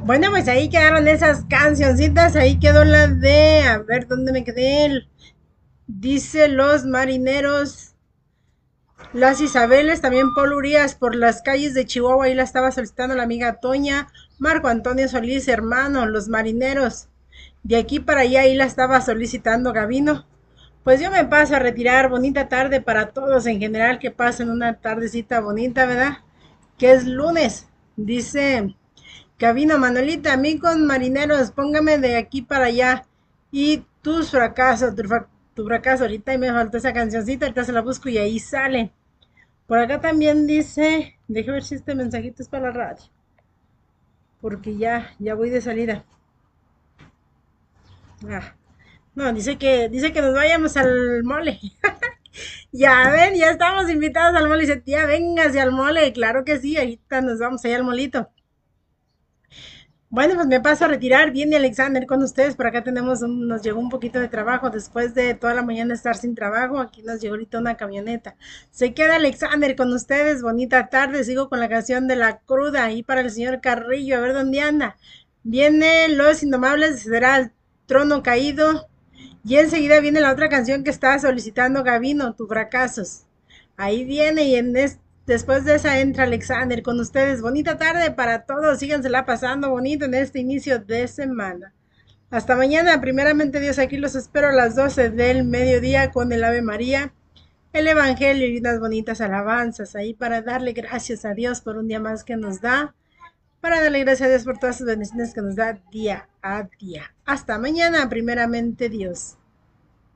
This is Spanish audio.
Bueno, pues ahí quedaron esas cancioncitas. Ahí quedó la de. A ver, ¿dónde me quedé? Dice Los Marineros. Las Isabeles, también Paul Urias por las calles de Chihuahua. Ahí la estaba solicitando la amiga Toña. Marco Antonio Solís, hermano. Los Marineros. De aquí para allá, ahí la estaba solicitando Gavino. Pues yo me paso a retirar. Bonita tarde para todos en general. Que pasen una tardecita bonita, ¿verdad? Que es lunes. Dice Gavino, Manolita, a mí con marineros, póngame de aquí para allá. Y tus fracasos, tu fracaso, ahorita y me faltó esa cancioncita, ahorita se la busco y ahí sale. Por acá también dice, deje ver si este mensajito es para la radio, porque ya voy de salida. Ah, no, dice que nos vayamos al mole. Ya ven, ya estamos invitados al mole. Dice, tía, véngase al mole. Claro que sí, ahorita nos vamos allá al molito. Bueno, pues me paso a retirar. Viene Alexander con ustedes. Por acá nos llegó un poquito de trabajo después de toda la mañana estar sin trabajo. Aquí nos llegó ahorita una camioneta. Se queda Alexander con ustedes. Bonita tarde. Sigo con la canción de La Cruda ahí para el señor Carrillo. A ver dónde anda. Viene Los Indomables. Será el trono caído. Y enseguida viene la otra canción que estaba solicitando Gavino, Tu Fracasos. Ahí viene y después de esa entra Alexander con ustedes. Bonita tarde para todos. Sígansela pasando bonito en este inicio de semana. Hasta mañana. Primeramente Dios, aquí los espero a las 12 del mediodía con el Ave María, el Evangelio y unas bonitas alabanzas ahí para darle gracias a Dios por un día más que nos da, para darle gracias a Dios por todas sus bendiciones que nos da día a día. Hasta mañana, primeramente Dios.